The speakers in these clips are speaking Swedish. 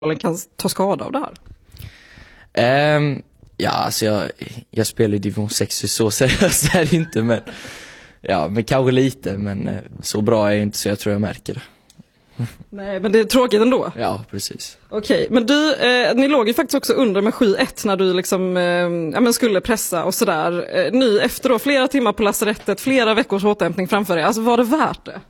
kan ta skada av det här? Ja, alltså jag spelar i division 6 så seriöst är det inte, men kanske lite, men så bra är jag inte så jag tror jag märker det. Nej, men det är tråkigt ändå. Ja, precis. Okej, men du, ni låg ju faktiskt också under med 7-1 när du liksom skulle pressa och sådär. Nu efter då flera timmar på lasarettet, flera veckors återhämtning framför er, alltså var det värt det?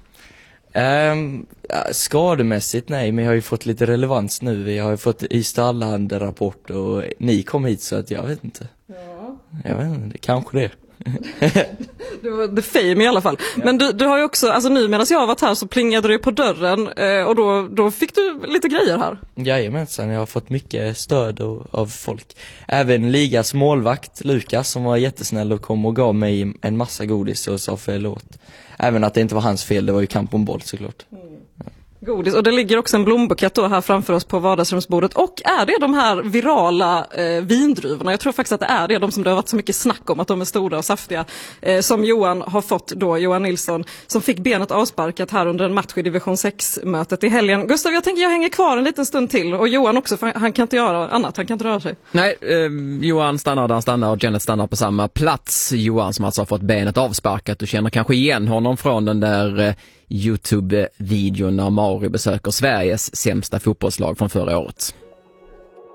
Skademässigt nej, men jag har ju fått lite relevans nu. Vi har ju fått i Stallhand-rapport och ni kom hit, så att jag vet inte. Ja. Jag vet inte, kanske det. Det var the fame i alla fall. Ja. Men du har ju också, alltså nu medan jag har varit här så plingade du på dörren och då fick du lite grejer här. Jajamensan, jag har fått mycket stöd av folk. Även ligas målvakt Lukas som var jättesnäll och kom och gav mig en massa godis och sa förlåt. Även att det inte var hans fel, det var ju kamp om boll såklart. Godis, och det ligger också en blombukett då här framför oss på vardagsrumsbordet. Och är det de här virala vindruvorna? Jag tror faktiskt att det är det, de som det har varit så mycket snack om att de är stora och saftiga. Som Johan har fått då, Johan Nilsson, som fick benet avsparkat här under en match i division 6-mötet i helgen. Gustav, jag tänker jag hänger kvar en liten stund till. Och Johan också, för han kan inte göra annat, han kan inte röra sig. Nej, Johan stannar där han stannar och Janet stannar på samma plats. Johan som alltså har fått benet avsparkat. Du känner kanske igen honom från den där YouTube-videon när Mauri besöker Sveriges sämsta fotbollslag från förra året.